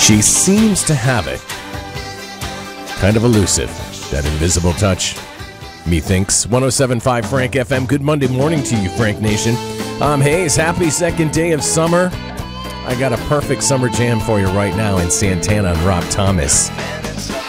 She seems to have it. Kind of elusive, that invisible touch. Methinks. 107.5 Frank FM. Good Monday morning to you, Frank Nation. I'm Hayes. Happy second day of summer. I got a perfect summer jam for you right now in Santana and Rob Thomas.